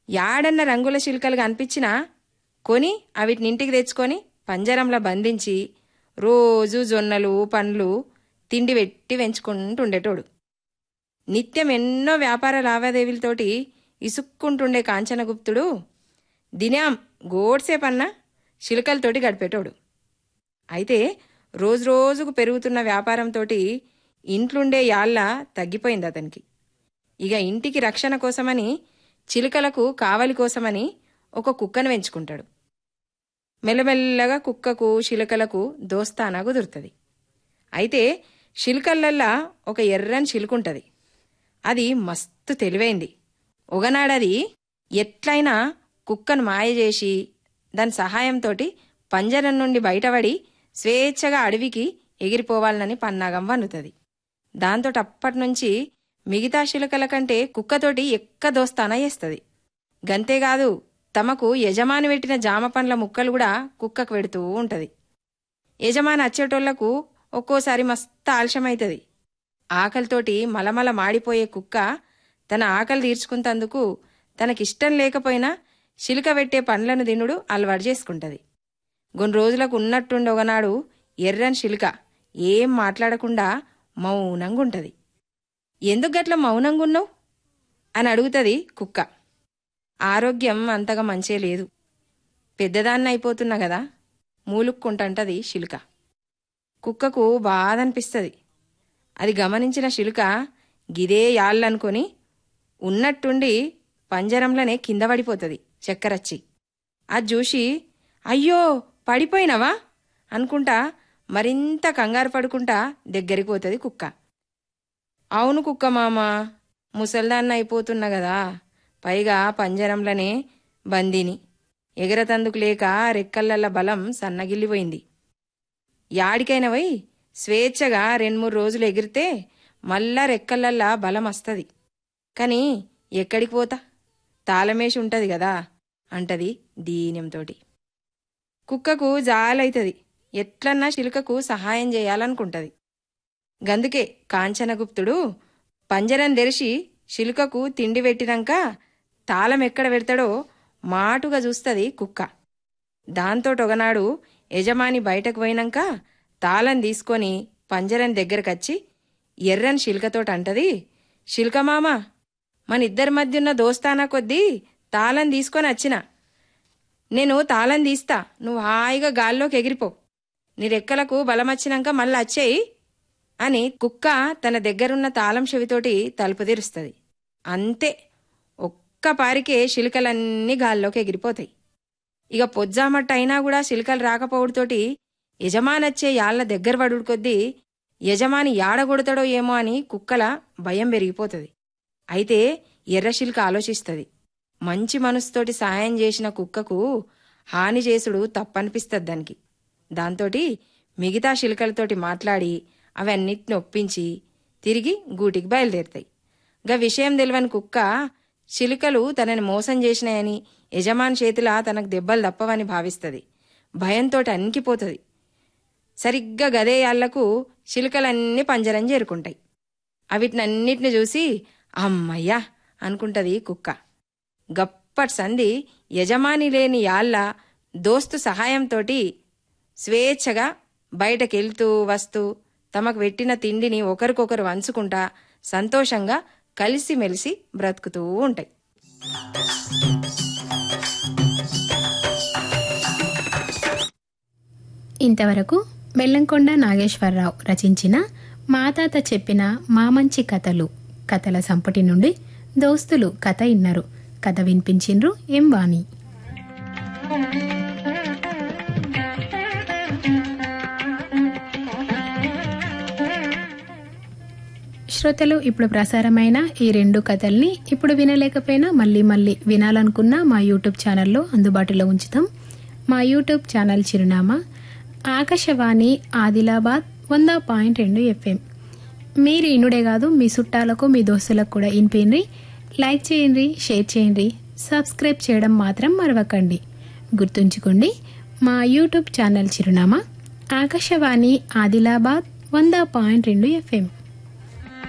యాడన్న రంగుల చిలుకలు కనిపించినా కొని అవిటిని ఇంటికి తెచ్చుకొని పంజరంలో బంధించి రోజు జొన్నలు పండ్లు తిండి పెట్టి పెంచుకుంటుండేటోడు. నిత్యం ఎన్నో వ్యాపార లావాదేవీలతోటి ఇసుక్కుంటుండే కాంచనగుప్తుడు దినం గోడ్సేపన్నా చిలుకలతోటి గడిపేటోడు. అయితే రోజురోజుకు పెరుగుతున్న వ్యాపారంతోటి ఇంట్లుండే యాళ్ళ తగ్గిపోయింది అతనికి. ఇక ఇంటికి రక్షణ కోసమని చిలుకలకు కావలి కోసమని ఒక కుక్కను పెంచుకుంటాడు. మెల్లమెల్లగా కుక్కకు చిలుకలకు దోస్తానా కుదురుతుంది. అయితే చిలుకలల్లా ఒక ఎర్రని చిలుకుంటది. అది మస్తు తెలివైంది. ఒకనాడది ఎట్లయినా కుక్కను మాయ చేసి దాని సహాయంతోటి పంజరం నుండి బయటపడి స్వేచ్ఛగా అడవికి ఎగిరిపోవాలని పన్నాగం వన్నుతుంది. దాంతో అప్పటినుంచి మిగతా చిలుకల కంటే కుక్కతోటి ఎక్క దోస్తానా చేస్తుంది. గంతేకాదు తమకు యజమాని పెట్టిన జామ పండ్ల ముక్కలు కూడా కుక్కకు పెడుతూ ఉంటది. యజమాని వచ్చేటోళ్లకు ఒక్కోసారి మస్తు ఆలస్యమైతుంది. ఆకలితోటి మలమల మాడిపోయే కుక్క తన ఆకలి తీర్చుకుంటందుకు తనకిష్టం లేకపోయినా చిలుక పెట్టే పండ్లను తినుడు అలవాటు చేసుకుంటది. కొన్ని రోజులకు ఉన్నట్టుండి ఒకనాడు ఎర్రని చిలుక ఏం మాట్లాడకుండా మౌనంగుంటది. ఎందుకు గట్ల మౌనంగున్నావు అని అడుగుతుంది కుక్క. ఆరోగ్యం అంతగా మంచే లేదు, పెద్దదాన్ని అయిపోతున్నా కదా మూలుక్కుంటంటది చిలుక. కుక్కకు బాధ అనిపిస్తుంది. అది గమనించిన చిలుక గిదే యాళ్ళనుకొని ఉన్నట్టుండి పంజరంలోనే కింద పడిపోతుంది చక్కరచ్చి. అది చూసి అయ్యో పడిపోయినవా అనుకుంటా మరింత కంగారు పడుకుంటా దగ్గరికి పోతుంది కుక్క. అవును కుక్క మామ, ముసల్దాన్న అయిపోతున్నా కదా, పైగా పంజరంలోనే బందీని, ఎగరతందుకు లేక రెక్కలల్ల బలం సన్నగిల్లిపోయింది. యాడికైనా పోయి స్వేచ్ఛగా 2-3 రోజులు ఎగిరితే మళ్ళా రెక్కలల్లా బలం వస్తుంది. కాని ఎక్కడికి పోతా, తాళమేసి ఉంటది కదా అంటది దీనంతోటి. కుక్కకు జాలైతది. ఎట్లన్నా చిలుకకు సహాయం చేయాలనుకుంటది. గందుకే కాంచనగుప్తుడు పంజరం తెరిచి చిలుకకు తిండి పెట్టినాక తాళం ఎక్కడ పెడతాడో మాటుగా చూస్తుంది కుక్క. దాంతోటొగనాడు యజమాని బయటకు పోయినాక తాళం తీసుకొని పంజరం దగ్గరకొచ్చి ఎర్రని చిలుకతోటి అంటది, చిలుకమామ, మనిద్దరి మధ్యున్న దోస్తానా కొద్దీ తాళం తీసుకొని వచ్చిన. నేను తాళం తీస్తా, నువ్వు హాయిగా గాల్లోకి ఎగిరిపో, నీ రెక్కలకు బలమొచ్చినాక మళ్ళీ వచ్చేయి అని కుక్క తన దగ్గరున్న తాళం చెవితోటి తలుపు తెరుస్తుంది. అంతే, ఒక్క పారికే చిలుకలన్నీ గాల్లోకి ఎగిరిపోతాయి. ఇక పొజ్జామట్ట అయినా కూడా చిలుకలు రాకపోవడంతోటి యజమానొచ్చే యాళ్ల దగ్గర పడుడు కొద్దీ యజమాని యాడగొడతాడో ఏమో అని కుక్కల భయం పెరిగిపోతుంది. అయితే ఎర్రశిల్క ఆలోచిస్తుంది, మంచి మనసుతోటి సాయం చేసిన కుక్కకు హాని చేసుడు తప్పనిపిస్తుంది దానికి. దాంతోటి మిగతా శిల్కలతోటి మాట్లాడి అవన్నిటిని ఒప్పించి తిరిగి గూటికి బయలుదేరుతాయి. గా విషయం తెలియని కుక్క చిలుకలు తనని మోసం చేసినాయని, యజమాని చేతిలా తనకు దెబ్బలు తప్పవని భావిస్తుంది. భయంతోటి అణికిపోతుంది. సరిగ్గా గదేయాళ్లకు చిలుకలన్నీ పంజరం చేరుకుంటాయి. అవిటినన్నిటిని చూసి అమ్మయ్యా అనుకుంటది కుక్క. గప్పటి సంధి యజమాని లేని యాళ్ళ దోస్తు సహాయంతోటి స్వేచ్ఛగా బయటకెళ్తూ వస్తూ తమకు పెట్టిన తిండిని ఒకరికొకరు వంచుకుంటా సంతోషంగా కలిసిమెలిసి బ్రతుకుతూ ఉంటాయి. ఇంతవరకు బెల్లంకొండ నాగేశ్వరరావు రచించిన మా తాత చెప్పిన మా మంచి కథలు కథల సంపుటి నుండి దోస్తులు కథ ఇన్నారు. కథ వినిపించిండ్రు ఎం వాణి. శ్రోతలు, ఇప్పుడు ప్రసారమైన ఈ 2 కథల్ని ఇప్పుడు వినలేకపోయినా మళ్ళీ వినాలనుకున్నా మా యూట్యూబ్ ఛానల్లో అందుబాటులో ఉంచుతాం. మా యూట్యూబ్ ఛానల్ చిరునామా ఆకాశవాణి ఆదిలాబాద్ 100.2 FM. మీరు ఇనుడే కాదు, మీ చుట్టాలకు మీ దోస్తులకు కూడా ఇనిపోయినరి. లైక్ చేయండి, షేర్ చేయండి, సబ్స్క్రైబ్ చేయడం మాత్రం మరవకండి. గుర్తుంచుకోండి, మా యూట్యూబ్ ఛానల్ చిరునామా ఆకాశవాణి ఆదిలాబాద్ 100.2 FM.